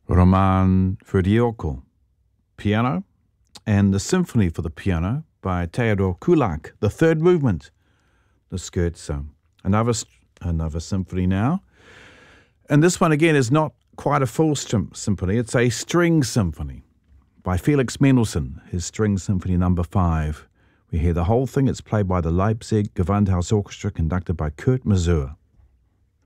Roman Verdiocco, piano, and the Symphony for the Piano by Theodor Kullak, the third movement, the Scherzo. Another symphony now. And this one again is not quite a full symphony, it's a string symphony by Felix Mendelssohn, his String Symphony No. 5. We hear the whole thing. It's played by the Leipzig Gewandhaus Orchestra, conducted by Kurt Masur.